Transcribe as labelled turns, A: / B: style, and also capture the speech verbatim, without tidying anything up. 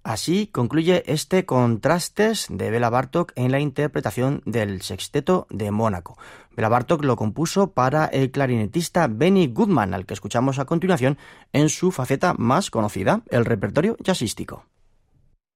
A: Así concluye este Contrastes de Bela Bartók en la interpretación del Sexteto de Mónaco. Bela Bartók lo compuso para el clarinetista Benny Goodman, al que escuchamos a continuación en su faceta más conocida, el repertorio jazzístico.